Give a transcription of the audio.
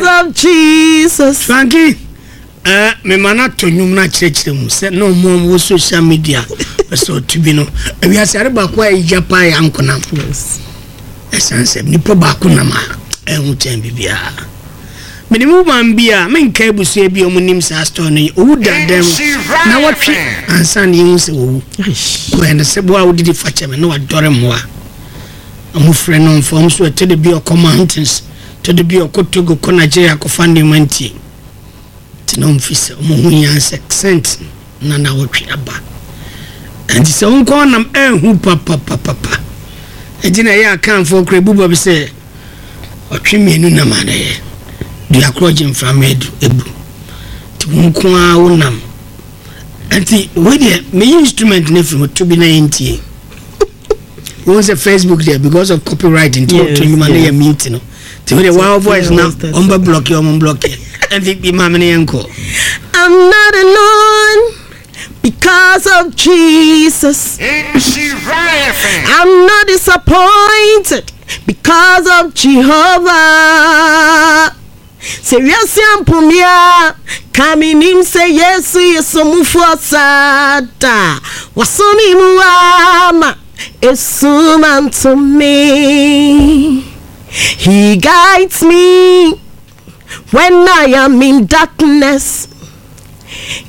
of Jesus. Frankie, me mana to nyum na church mu say no more wo social media. So to be no. We are say ba kwa ijapa ya nkona. Yes. Essence ni po ba ko na ma. Ehun chen bibia. Me ni mu man bia me nka ebusu e bi omunim sa store no owu dadam. Na watwe ansa ni hu se owu. Ko ende se bo a wodi fache me na wadore moa. Amu frɛ no form so to the bio mountains to the bio kotogo ko Nigeria ko fundamental tino mfise omo hu yan accent na na wotwe aba and so unko nam ehu papa ejina ya kan for kre buba bi se otwe menu na ma na ye du akroje mframedu ebu ti unko a wonam anti we dey me instrument ne from to be 90 was a Facebook there because of copyright in to you man here mute no to the wow voice now on block you on block and be mammy uncle. I'm not alone because of Jesus. I'm not disappointed because of Jehovah. Serious yampumia coming him say yes yesomu for sada wasoni muama Esuman to me. He guides me when I am in darkness.